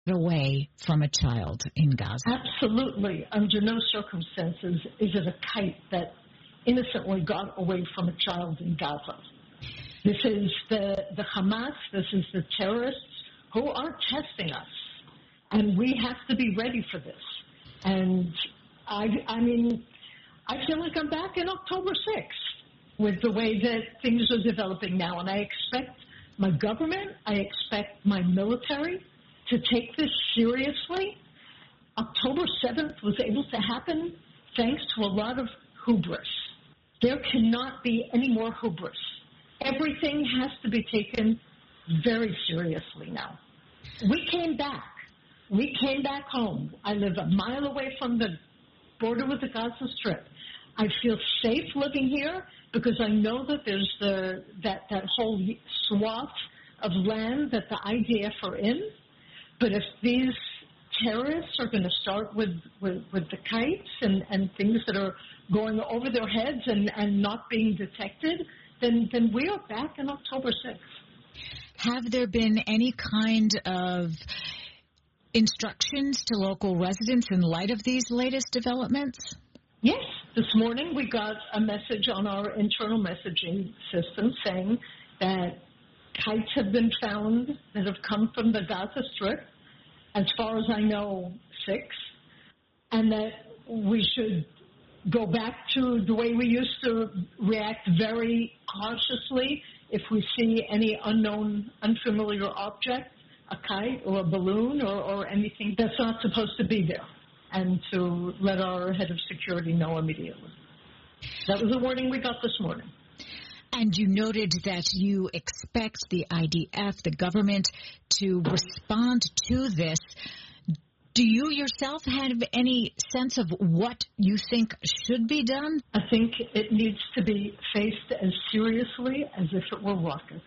away from a child in Gaza? Absolutely. Under no circumstances is it a kite that innocently got away from a child in Gaza. This is the Hamas, this is the terrorists who are testing us. And we have to be ready for this. And I feel like I'm back in October 6th with the way that things are developing now. And I expect my government, I expect my military to take this seriously. October 7th was able to happen thanks to a lot of hubris. There cannot be any more hubris. Everything has to be taken very seriously now. We came back. We came back home. I live a mile away from the border with the Gaza Strip. I feel safe living here because I know that there's that whole swath of land that the IDF are in. But if these terrorists are going to start with the kites and things that are going over their heads and not being detected, then we are back in October 6th. Have there been any kind of instructions to local residents in light of these latest developments? Yes. This morning we got a message on our internal messaging system saying that kites have been found that have come from the Gaza Strip, as far as I know, 6, and that we should go back to the way we used to react very cautiously if we see any unknown, unfamiliar object, a kite or a balloon or anything that's not supposed to be there, and to let our head of security know immediately. That was a warning we got this morning. And you noted that you expect the IDF, the government, to respond to this. Do you yourself have any sense of what you think should be done? I think it needs to be faced as seriously as if it were rockets.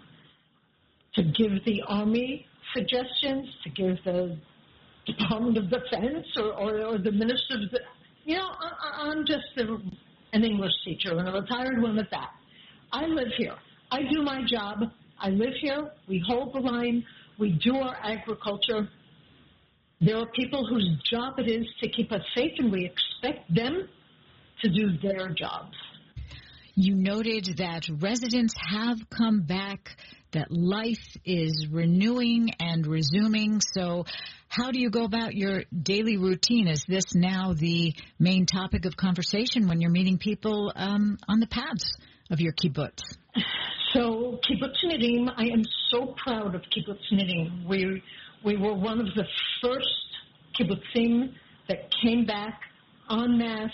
To give the Army suggestions, to give the Department of Defense or the Minister of I'm just an English teacher and a retired one at that. I live here. I do my job. I live here. We hold the line. We do our agriculture. There are people whose job it is to keep us safe, and we expect them to do their jobs. You noted that residents have come back, that life is renewing and resuming. So how do you go about your daily routine? Is this now the main topic of conversation when you're meeting people on the paths of your kibbutz? So Kibbutz Nirim, I am so proud of Kibbutz Nirim. We were one of the first kibbutzim that came back en masse,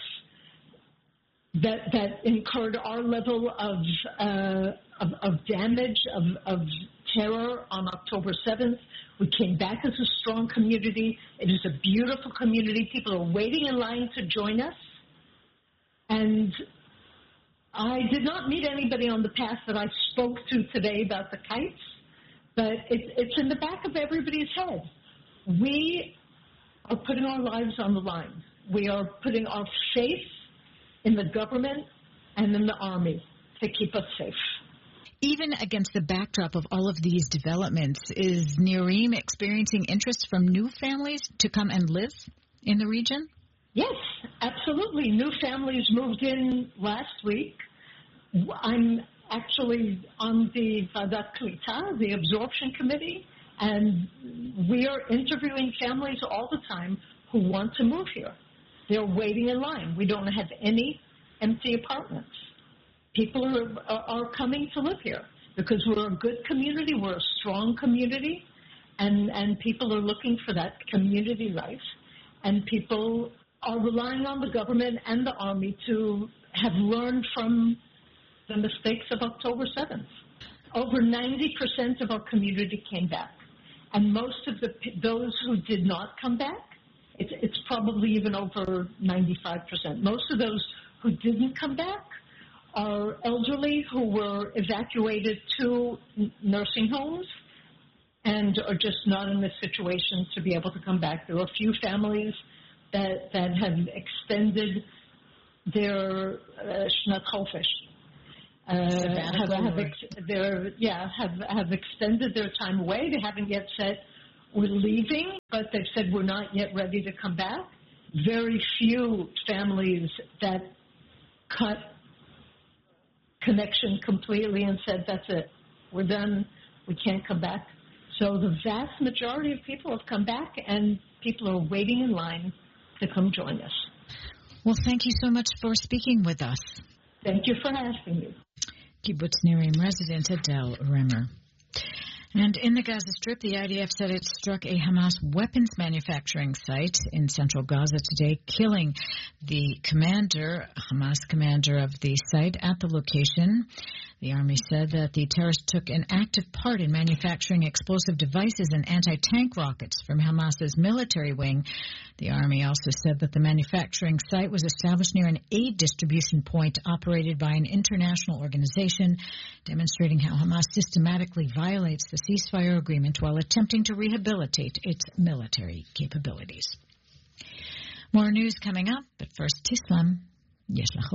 that incurred our level of damage, of terror on October 7th. We came back as a strong community. It is a beautiful community. People are waiting in line to join us. And I did not meet anybody on the path that I spoke to today about the kites, but it's in the back of everybody's head. We are putting our lives on the line. We are putting our faith in the government and in the Army to keep us safe. Even against the backdrop of all of these developments, is Nirim experiencing interest from new families to come and live in the region? Yes, absolutely. New families moved in last week. I'm actually on the Vadat Klita, the absorption committee, and we are interviewing families all the time who want to move here. They're waiting in line. We don't have any empty apartments. People are coming to live here because we're a good community, we're a strong community, and people are looking for that community life, and people are relying on the government and the Army to have learned from the mistakes of October 7th. Over 90% of our community came back, and most of those who did not come back, it's probably even over 95%. Most of those who didn't come back are elderly who were evacuated to nursing homes and are just not in the situation to be able to come back. There are a few families that have extended their Shnat Chofesh. Have extended their time away. They haven't yet set were leaving, but they've said we're not yet ready to come back. Very few families that cut connection completely and said, that's it, we're done, we can't come back. So the vast majority of people have come back, and people are waiting in line to come join us. Well, thank you so much for speaking with us. Thank you for asking me. Kibbutz Neriim resident Adele Rimmer. And in the Gaza Strip, the IDF said it struck a Hamas weapons manufacturing site in central Gaza today, killing the Hamas commander of the site at the location. The Army said that the terrorist took an active part in manufacturing explosive devices and anti-tank rockets from Hamas's military wing. The Army also said that the manufacturing site was established near an aid distribution point operated by an international organization, demonstrating how Hamas systematically violates the ceasefire agreement while attempting to rehabilitate its military capabilities. More news coming up, but first, Tislam Yesh Lachot.